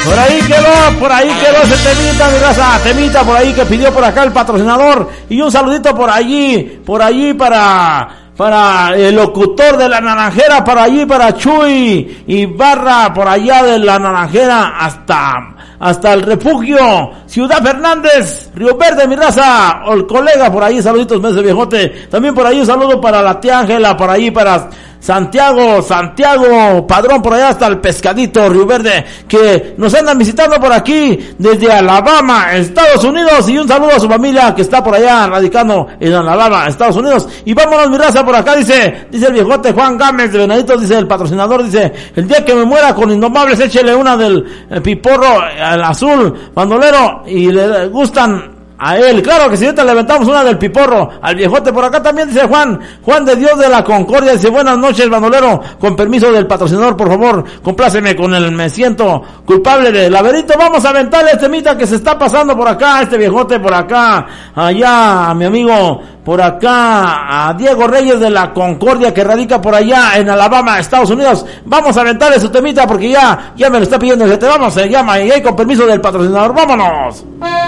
Por ahí quedó ese temita, mi raza, temita por ahí que pidió por acá el patrocinador. Y un saludito por allí para el locutor de la Naranjera, para Chuy Ibarra, por allá de la Naranjera hasta el refugio Ciudad Fernández, Río Verde, mi raza, o el colega por ahí, saluditos, Mese Viejote. También por ahí un saludo para la tía Ángela, por ahí para Santiago Padrón, por allá hasta el Pescadito, Río Verde, que nos andan visitando por aquí desde Alabama, Estados Unidos, y un saludo a su familia que está por allá radicando en Alabama, Estados Unidos. Y vámonos, mi raza, por acá dice el viejote Juan Gámez de Venaditos, dice el patrocinador, dice: el día que me muera con Indomables, échele una del Piporro al azul bandolero, y le gustan a él. Claro que si ahorita le aventamos una del Piporro al viejote. Por acá también dice Juan de Dios de la Concordia, dice: buenas noches, bandolero, con permiso del patrocinador, por favor, compláceme con el Me Siento Culpable de Laberinto. Vamos a aventarle este temita que se está pasando por acá, este viejote por acá, allá a mi amigo por acá, a Diego Reyes de la Concordia, que radica por allá en Alabama, Estados Unidos. Vamos a aventarle su temita porque ya me lo está pidiendo el gente. Vamos, se llama, y ahí con permiso del patrocinador, vámonos.